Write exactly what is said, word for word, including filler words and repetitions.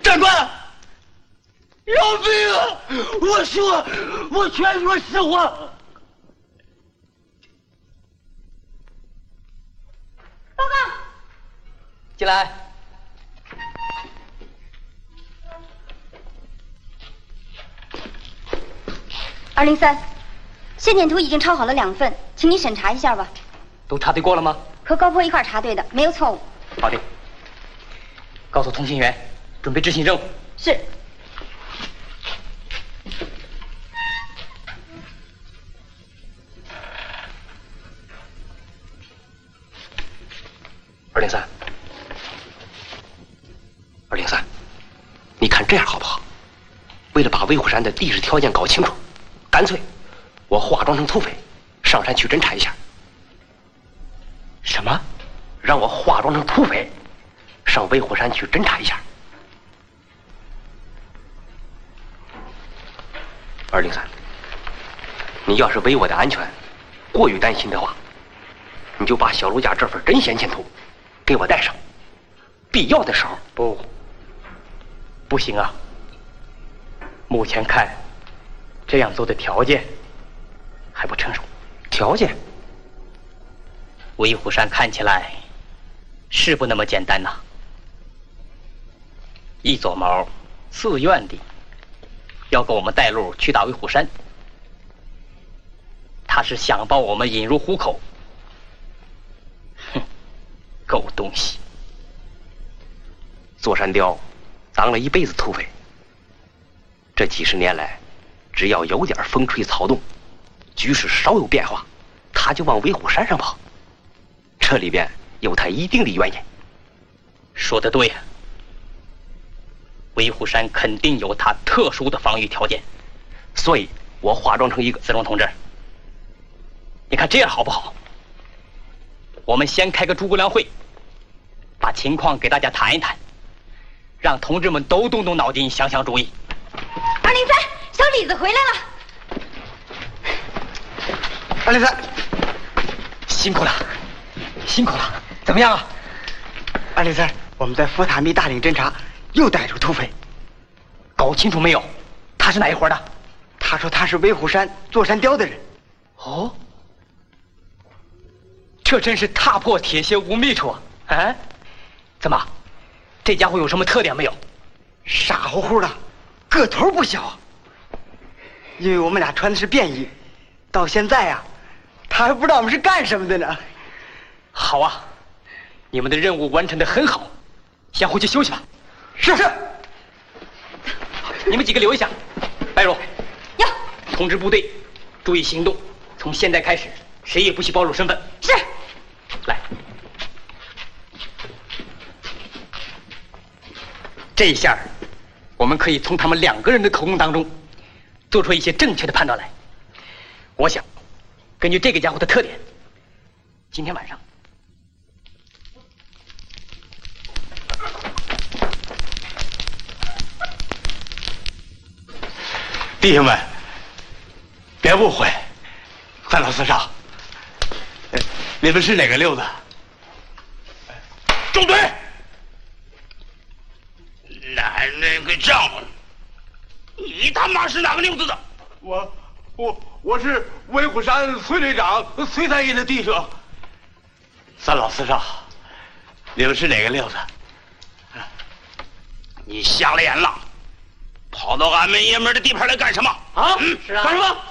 长官，饶命啊！我说，我全说实话。 报告。 进来。 二零三，线点图已经抄好了两份，请你审查一下吧。 都查对过了吗？ 和高坡一块查对的，没有错误。 好的。告诉通信员，准备执行任务。 是。 二零三，二零三，你看这样好不好？为了把威虎山的地质条件搞清楚，干脆我化妆成土匪，上山去侦查一下。什么？让我化妆成土匪，上威虎山去侦查一下。二零三，你要是为我的安全过于担心的话，你就把小卢家这份真先前图给我带上，必要的时候。不，不行啊！目前看，这样做的条件还不成熟。条件？威虎山看起来是不那么简单呐。易左毛自愿地要给我们带路去打威虎山，他是想把我们引入虎口。哼，狗东西！座山雕当了一辈子土匪，这几十年来，只要有点风吹草动，局势稍有变化，他就往威虎山上跑。这里边有他一定的原因。说得对呀、啊，威虎山肯定有他特殊的防御条件，所以我化妆成一个子龙同志。你看这样好不好？我们先开个诸葛亮会，把情况给大家谈一谈，让同志们都动动脑筋，想想主意。 二零三，小李子回来了。 二零三， 辛苦了，辛苦了。怎么样啊？ 二零三，我们在佛塔密大岭侦查，又逮住土匪。 搞清楚没有？他是哪一伙的？ 他说他是威虎山座山雕的人。 哦，这真是踏破铁鞋无觅处啊！啊，怎么？这家伙有什么特点没有？ 傻乎乎的，个头不小。因为我们俩穿的是便衣，到现在呀、啊，他还不知道我们是干什么的呢。 好啊，你们的任务完成得很好，先回去休息吧。 是是。 你们几个留一下。白茹， 有。 通知部队，注意行动。从现在开始，谁也不许暴露身份。 是。 来，这一下，我们可以从他们两个人的口供当中，做出一些正确的判断来。我想，根据这个家伙的特点，今天晚上。 弟兄们，别误会，三老四少，你们是哪个溜子？ 中队，那那个账，你他妈是哪个溜子的？ 我我我是威虎山崔队长崔三爷的弟兄。三老四少，你们是哪个溜子？ 你瞎了眼了！跑到俺们爷们的地盘来干什么？ 啊！嗯，是啊，干什么？